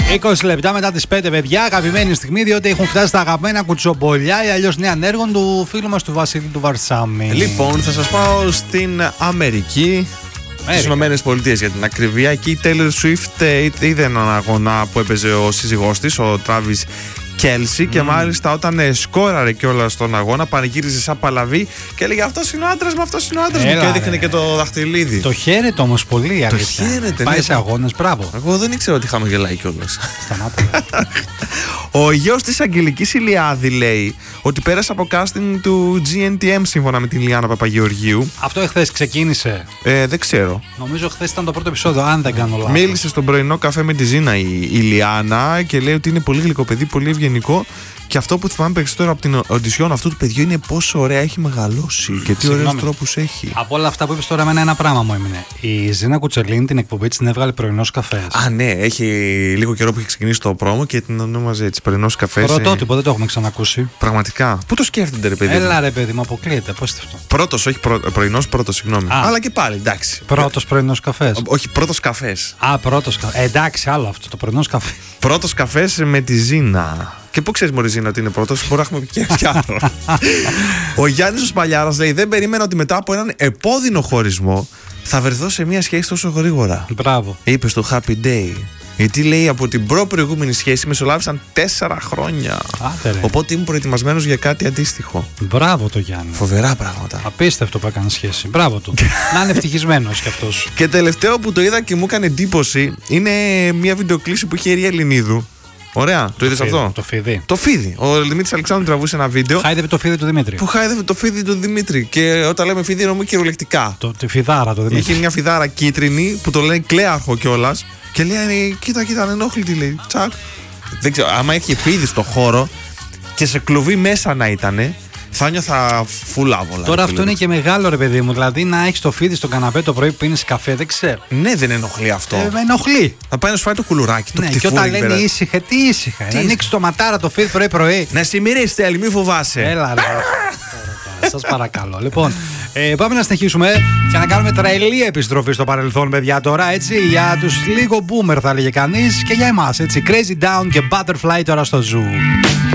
20 λεπτά μετά τις 5, παιδιά, αγαπημένη στιγμή, διότι έχουν φτάσει τα αγαπημένα κουτσομπολιά ή αλλιώς νέα ανέργων του φίλου μας του Βασίλη του Βαρσάμι. Λοιπόν, θα σας πάω στην Αμερική. Στις Ηνωμένες Πολιτείες για την ακρίβεια. Εκεί η Taylor Swift είδε έναν αγώνα που έπαιζε ο σύζυγός της, ο Travis Kelce, και μάλιστα όταν σκόραρε κιόλας στον αγώνα, πανηγύριζε σαν παλαβή και έλεγε αυτός είναι ο άντρας μου, αυτός είναι ο άντρας μου, και έδειχνε και το δαχτυλίδι. Το χαίρεται όμως πολύ, αλήθεια. Το χαίρεται, πάει ναι. σε αγώνες, μπράβο. Εγώ δεν ήξερα ότι χαμογελάει κιόλας. Σταμάτα. Ο γιος της Αγγελικής Ηλιάδη λέει ότι πέρασε από casting του GNTM σύμφωνα με την Λιάννα Παπαγεωργίου. Αυτό εχθές ξεκίνησε. Δεν ξέρω. Νομίζω χθες ήταν το πρώτο επεισόδιο, αν δεν κάνω λάθος. Μίλησε στον πρωινό καφέ με τη Ζήνα η Λιάννα και λέει ότι είναι πολύ γλυκό παιδί, πολύ ευγενικό. Και αυτό που θυμάμαι περισσότερο από την οντισιόν αυτού του παιδιού είναι πόσο ωραία έχει μεγαλώσει και τι ωραίους τρόπους έχει. Από όλα αυτά που είπες τώρα, εμένα ένα πράγμα μου έμεινε. Η Ζήνα Κουτσελίνη την εκπομπή της την έβγαλε πρωινός καφές. Α, ναι, έχει λίγο καιρό που έχει ξεκινήσει το πρόμο και την ονόμαζε έτσι πρωινός καφές. Πρωτότυπο, δεν το έχουμε ξανακούσει. Πραγματικά. Πού το σκέφτεται, ρε παιδί? Έλα, ρε παιδί μου, αποκλείεται. Πώς είναι αυτό? Πρώτος, όχι πρωινός, πρώτος, συγγνώμη. Αλλά και πάλι, εντάξει. Πρώτος πρωινός καφές. Όχι, πρώτος καφές. Α, πρώτος καφές. Εντάξει, άλλο αυτό, το πρωινός καφέ. Πρώτος καφές με τη Ζήνα. Και πού ξέρεις, μωρή Ζήνα, ότι είναι πρώτος? Μπορεί να έχουμε και άλλο. Ο Γιάννης ο Σπαλιάρας λέει: δεν περίμενα ότι μετά από έναν επώδυνο χωρισμό θα βρεθώ σε μια σχέση τόσο γρήγορα. Μπράβο. Είπε στο Happy Day. Γιατί λέει από την προηγούμενη σχέση μεσολάβησαν 4 χρόνια. Οπότε ήμουν προετοιμασμένος για κάτι αντίστοιχο. Μπράβο το Γιάννη. Φοβερά πράγματα. Απίστευτο που έκανε σχέση. Μπράβο του. Να είναι ευτυχισμένος κι αυτός. Και τελευταίο που το είδα και μου έκανε εντύπωση είναι μια βιντεοκλήση που είχε η Ρία Ελληνίδου. Ωραία, το είδες αυτό? Το φίδι. Το φίδι. Ο Δημήτρης Αλεξάνδρου τραβούσε ένα βίντεο. Χάιδευε το φίδι του Δημήτρη. Που χάιδευε το φίδι του Δημήτρη. Και όταν λέμε φίδι, εννοούμε κυριολεκτικά. Τη φιδάρα του Δημήτρη. Είχε μια φιδάρα κίτρινη που το λένε κλέαρχο κιόλας. Και λέει: κοίτα, ανενόχλητη, λέει. Τσακ. Δεν ξέρω, άμα έχει φίδι στο χώρο και σε κλουβί μέσα να ήτανε, θα νιώθα φουλάβολα. Τώρα αυτό είναι και μεγάλο, ρε παιδί μου. Δηλαδή να έχει το φίδι στο καναπέ το πρωί που πίνεις καφέ, δεν ξέρω. Ναι, δεν ενοχλεί αυτό. Με ενοχλεί. Θα πάει να σου φάει το κουλουράκι. Το και όταν λένε ήσυχα, τι ήσυχα. Να ανοίξει το ματάρα το φίδι πρωί-πρωί. Να συμμυρίσει, τέλει, μη φοβάσαι. Έλα, ρε. Σας παρακαλώ. Λοιπόν, πάμε να συνεχίσουμε και να κάνουμε τρελή επιστροφή στο παρελθόν, παιδιά, τώρα, έτσι. Για τους λίγο boomer, θα λέγε κανείς, και για εμάς, έτσι. Crazy Down και Butterfly τώρα στο Zoo.